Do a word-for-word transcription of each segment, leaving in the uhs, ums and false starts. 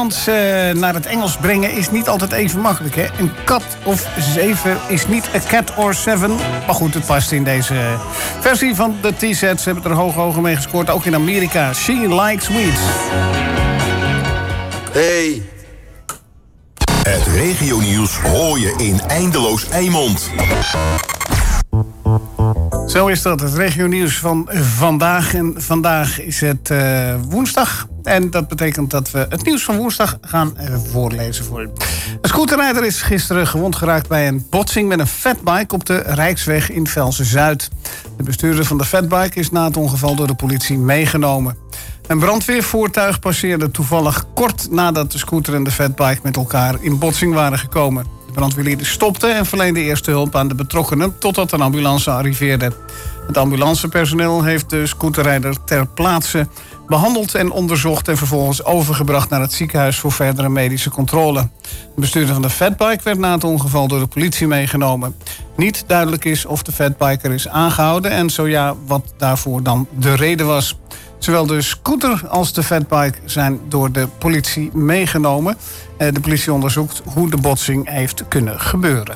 naar het Engels brengen is niet altijd even makkelijk, hè? Een kat of zeven is niet a cat or seven. Maar goed, het past in deze versie van de T-sets. Ze hebben er hoog hoog mee gescoord, ook in Amerika. She Likes Sweets. Hey. Het regionieuws hoor je in Eindeloos Eimond. Zo is dat, het regionieuws van vandaag. En vandaag is het uh, woensdag. En dat betekent dat we het nieuws van woensdag gaan uh, voorlezen voor u. Een scooterrijder is gisteren gewond geraakt bij een botsing met een fatbike op de Rijksweg in Velsen-Zuid. De bestuurder van de fatbike is na het ongeval door de politie meegenomen. Een brandweervoertuig passeerde toevallig kort nadat de scooter en de fatbike met elkaar in botsing waren gekomen. De brandweerlieden stopten en verleenden eerste hulp aan de betrokkenen totdat een ambulance arriveerde. Het ambulancepersoneel heeft de scooterrijder ter plaatse behandeld en onderzocht en vervolgens overgebracht naar het ziekenhuis voor verdere medische controle. De bestuurder van de fatbike werd na het ongeval door de politie meegenomen. Niet duidelijk is of de fatbiker is aangehouden en zo ja, wat daarvoor dan de reden was. Zowel de scooter als de fatbike zijn door de politie meegenomen. De politie onderzoekt hoe de botsing heeft kunnen gebeuren.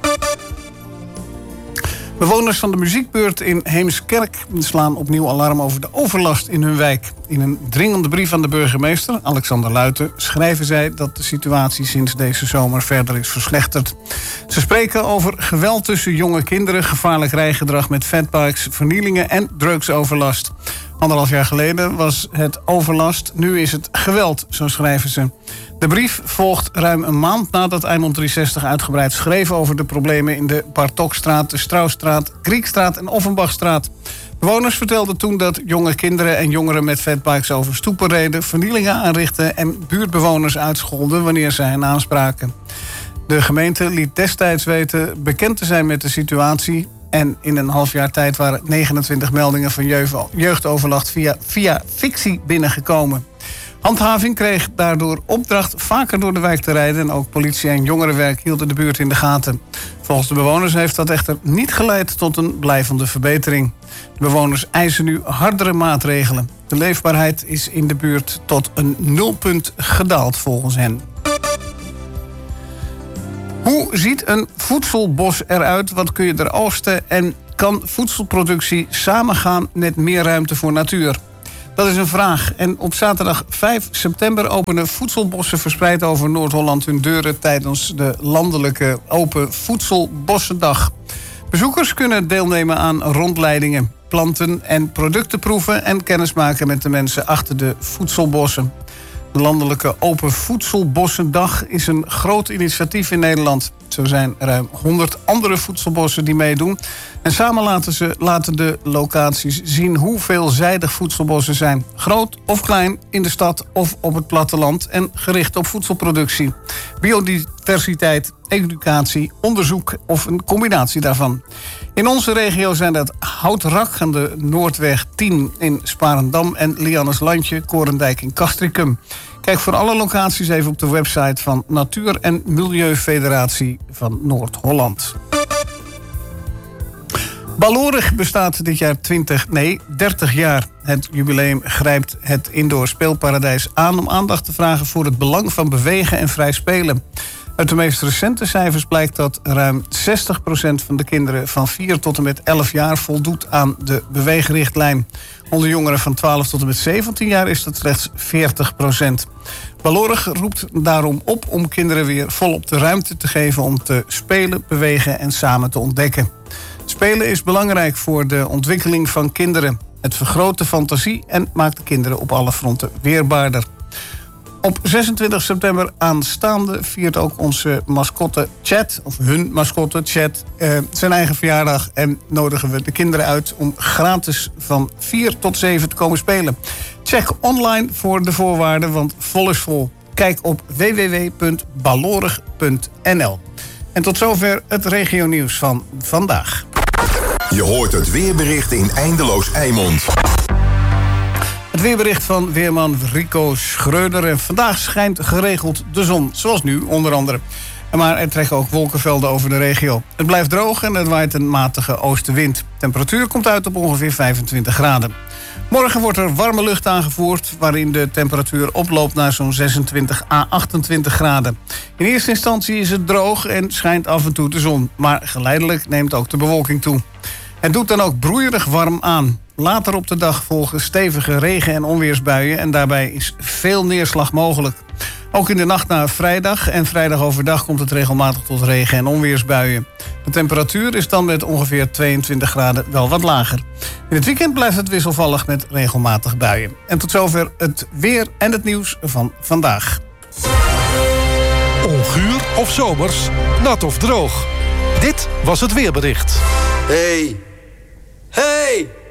Bewoners van de muziekbuurt in Heemskerk slaan opnieuw alarm over de overlast in hun wijk. In een dringende brief aan de burgemeester, Alexander Luiten, schrijven zij dat de situatie sinds deze zomer verder is verslechterd. Ze spreken over geweld tussen jonge kinderen, gevaarlijk rijgedrag met fatbikes, vernielingen en drugsoverlast. Anderhalf jaar geleden was het overlast, nu is het geweld, zo schrijven ze. De brief volgt ruim een maand nadat Eimond driehonderdzestig uitgebreid schreef over de problemen in de Bartokstraat, de Strausstraat, Griekstraat en Offenbachstraat. Bewoners vertelden toen dat jonge kinderen en jongeren met fatbikes over stoepen reden, vernielingen aanrichtten en buurtbewoners uitscholden wanneer zij hen aanspraken. De gemeente liet destijds weten bekend te zijn met de situatie. En in een half jaar tijd waren negenentwintig meldingen van jeugdoverlast via, via fictie binnengekomen. Handhaving kreeg daardoor opdracht vaker door de wijk te rijden en ook politie en jongerenwerk hielden de buurt in de gaten. Volgens de bewoners heeft dat echter niet geleid tot een blijvende verbetering. De bewoners eisen nu hardere maatregelen. De leefbaarheid is in de buurt tot een nulpunt gedaald volgens hen. Hoe ziet een voedselbos eruit? Wat kun je er oogsten? En kan voedselproductie samengaan met meer ruimte voor natuur? Dat is een vraag. En op zaterdag vijf september openen voedselbossen verspreid over Noord-Holland hun deuren tijdens de landelijke Open Voedselbossendag. Bezoekers kunnen deelnemen aan rondleidingen, planten en producten proeven en kennismaken met de mensen achter de voedselbossen. De landelijke Open Voedselbossendag is een groot initiatief in Nederland. Zo zijn ruim honderd andere voedselbossen die meedoen. En samen laten, ze, laten de locaties zien hoe veelzijdig voedselbossen zijn. Groot of klein, in de stad of op het platteland en gericht op voedselproductie. Biodiversiteit, educatie, onderzoek of een combinatie daarvan. In onze regio zijn dat Houtrak aan de Noordweg tien in Sparendam en Lianneslandje, Korendijk in Castricum. Kijk voor alle locaties even op de website van Natuur- en Milieufederatie van Noord-Holland. Ballorig bestaat dit jaar twintig, nee, dertig jaar. Het jubileum grijpt het indoor speelparadijs aan om aandacht te vragen voor het belang van bewegen en vrij spelen. Uit de meest recente cijfers blijkt dat ruim zestig procent van de kinderen van vier tot en met elf jaar voldoet aan de beweegrichtlijn. Onder jongeren van twaalf tot en met zeventien jaar is dat slechts veertig procent. Ballorig roept daarom op om kinderen weer volop de ruimte te geven om te spelen, bewegen en samen te ontdekken. Spelen is belangrijk voor de ontwikkeling van kinderen. Het vergroot de fantasie en maakt de kinderen op alle fronten weerbaarder. Op zesentwintig september aanstaande viert ook onze mascotte Chat, of hun mascotte Chat, eh, zijn eigen verjaardag. En nodigen we de kinderen uit om gratis van vier tot zeven te komen spelen. Check online voor de voorwaarden, want vol is vol. Kijk op w w w punt ballorig punt n l. En tot zover het regionieuws van vandaag. Je hoort het weerbericht in Eindeloos Eimond. Het weerbericht van weerman Rico Schreuder. En vandaag schijnt geregeld de zon, zoals nu onder andere. Maar er trekken ook wolkenvelden over de regio. Het blijft droog en het waait een matige oostenwind. De temperatuur komt uit op ongeveer vijfentwintig graden. Morgen wordt er warme lucht aangevoerd, waarin de temperatuur oploopt naar zo'n zesentwintig à achtentwintig graden. In eerste instantie is het droog en schijnt af en toe de zon, maar geleidelijk neemt ook de bewolking toe. Het doet dan ook broeierig warm aan. Later op de dag volgen stevige regen- en onweersbuien en daarbij is veel neerslag mogelijk. Ook in de nacht naar vrijdag en vrijdag overdag komt het regelmatig tot regen- en onweersbuien. De temperatuur is dan met ongeveer tweeëntwintig graden wel wat lager. In het weekend blijft het wisselvallig met regelmatig buien. En tot zover het weer en het nieuws van vandaag. Onguur of zomers, nat of droog. Dit was het weerbericht. Hey, hey!